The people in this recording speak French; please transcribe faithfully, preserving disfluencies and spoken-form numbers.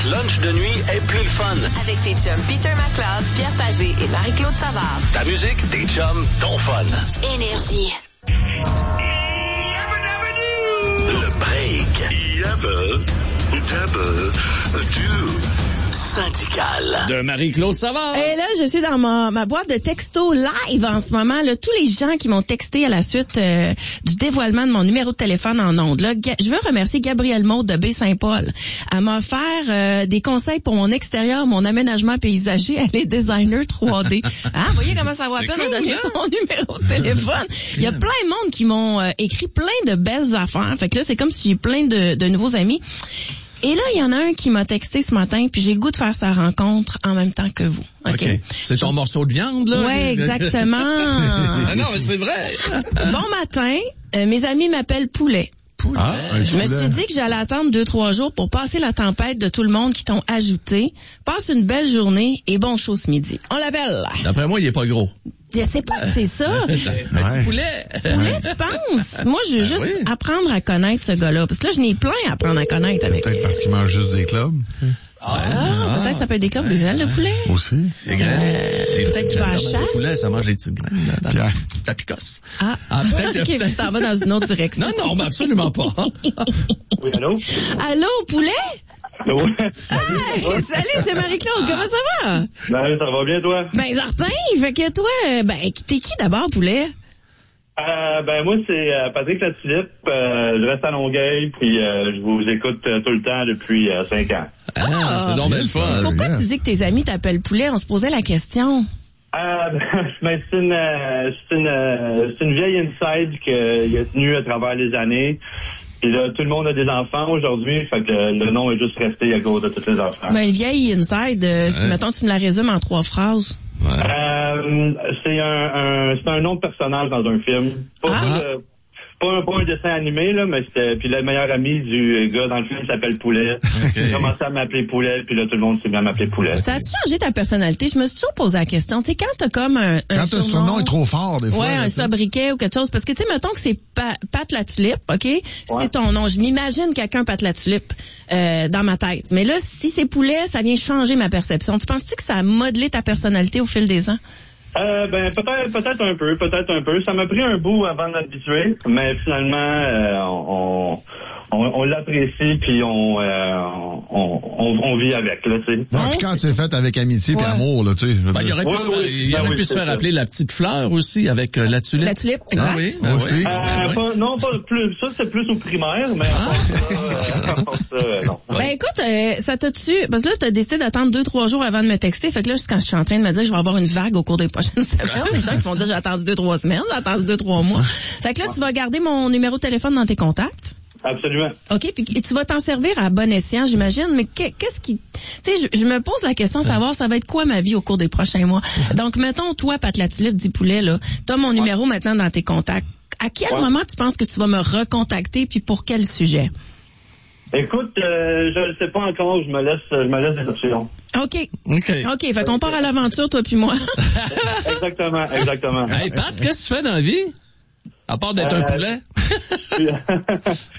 Notre lunch de nuit est plus le fun. Avec tes chums Peter McLeod, Pierre Pagé et Marie-Claude Savard. Ta musique, tes chums, ton fun. Énergie. Le break. Yabba, dabba, do. Syndical. De Marie-Claude Savard. Et là, je suis dans ma, ma boîte de texto live en ce moment. Là, tous les gens qui m'ont texté à la suite euh, du dévoilement de mon numéro de téléphone en ondes. Là, je veux remercier Gabrielle Maud de Baie-Saint-Paul. Elle m'a offert euh, des conseils pour mon extérieur, mon aménagement paysager. Elle est designer trois D. Hein, vous voyez comment ça vaut la peine de donner son numéro de téléphone. Il y a plein de monde qui m'ont euh, écrit plein de belles affaires. Fait que là, c'est comme si j'ai plein de, de nouveaux amis. Et là, il y en a un qui m'a texté ce matin, puis j'ai le goût de faire sa rencontre en même temps que vous. OK? okay. C'est ton morceau de viande, là? Oui, exactement. Ah non, mais c'est vrai. Bon matin, euh, mes amis m'appellent Poulet. Poulet. Ah, Je me suis dit que j'allais attendre deux, trois jours pour passer la tempête de tout le monde qui t'ont ajouté. Passe une belle journée et bon show ce midi. On l'appelle. D'après moi, il est pas gros. Je sais pas si c'est ça. Un petit poulet. Poulet, tu penses? Moi, je veux juste oui. apprendre à connaître ce gars-là. Parce que là, je n'ai plein à apprendre à connaître avec. Peut-être parce qu'il mange juste des clubs. Ah, ah, peut-être que ça peut être des clubs, des ailes de poulet. Aussi. Des graines. Euh, peut-être qu'il va à la chasse. Le poulet, ça mange des petites graines. Dans Pierre. ta picosse. Ah, Ah, peut-être, ok, peut-être. tu t'en vas dans une autre direction. Non, non, mais absolument pas. Oui, allô? Allô, Poulet? Oui. Hey, salut, c'est Marie-Claude, comment ça va? Ben, ça va bien, toi? Ben, certain, fait que toi, euh, ben, t'es qui d'abord, Poulet? Euh, ben, moi, c'est euh, Patrick Latulippe. Euh, je reste à Longueuil, puis euh, je vous écoute euh, tout le temps depuis euh, cinq ans. Ah, Ah, c'est donc bien le fun. Pourquoi bien. tu dis que tes amis t'appellent Poulet? On se posait la question. Euh, ben, c'est une, euh, c'est une, euh, c'est une vieille inside qu'il a tenue à travers les années. Puis là, tout le monde a des enfants aujourd'hui, fait que le nom est juste resté à cause de tous les enfants. Ben, le vieil inside, euh, si, Ouais. mettons, tu me la résumes en trois phrases. Ouais. Euh, c'est un, un c'est un nom de personnage dans un film. Pas, Ah. euh, pas, un, pas un dessin animé, là, mais c'était. Puis le meilleur ami du gars dans le film s'appelle Poulet. Okay. Il a commencé à m'appeler Poulet, puis là tout le monde s'est mis à m'appeler Poulet. Ça a-tu changé ta personnalité? Je me suis toujours posé la question. Tu sais, quand t'as comme un, un Quand ton surnom est trop fort, des fois. Ouais, là, un tu sais. sobriquet ou quelque chose. Parce que, tu sais, mettons que c'est pa- Pat la tulipe, OK? C'est ton nom. Je m'imagine quelqu'un Pat la tulipe euh, dans ma tête. Mais là, si c'est Poulet, ça vient changer ma perception. Tu penses-tu que ça a modelé ta personnalité au fil des ans? Euh, ben peut-être peut-être un peu, peut-être un peu. Ça m'a pris un bout avant de m'habituer, mais finalement euh, on, on, on l'apprécie puis on, euh, on, on on vit avec là, tu sais. Ouais, puis quand c'est fait avec amitié puis Ouais. amour, là, tu sais. je veux Ben, il dire. aurait pu, Oui, se, oui. il Ben aurait oui, pu se c'est faire ça. appeler la petite fleur aussi avec euh, la tulipe. La tulipe, Ah exact. oui, ben Aussi. oui. Euh, Ben oui. pas, non, pas plus. Ça, c'est plus au primaire, mais à part ça, euh, à part ça, euh, non. Ben écoute, euh, ça t'a-tu... Parce que là, t'as décidé d'attendre deux, trois jours avant de me texter. Fait que là, quand je suis en train de me dire que je vais avoir une vague au cours des prochaines semaines, les gens qui vont dire j'ai attendu deux, trois semaines, j'ai attendu deux, trois mois. Fait que là, tu vas garder mon numéro de téléphone dans tes contacts. Absolument. OK, puis et tu vas t'en servir à bon escient, j'imagine, mais que- qu'est-ce qui... Tu sais, je, je me pose la question de savoir ça va être quoi ma vie au cours des prochains mois. Donc, mettons, toi, Pat la tulipe, dit Poulet, là, t'as mon numéro maintenant dans tes contacts. À quel Ouais. moment tu penses que tu vas me recontacter, puis pour quel sujet? Écoute, euh, je ne sais pas encore. Je me laisse, je me laisse des options. OK. OK. OK, fait qu'on part à l'aventure, toi puis moi. Exactement, exactement. Hey, Pat, qu'est-ce que tu fais dans la vie? À part d'être un Euh, poulet? je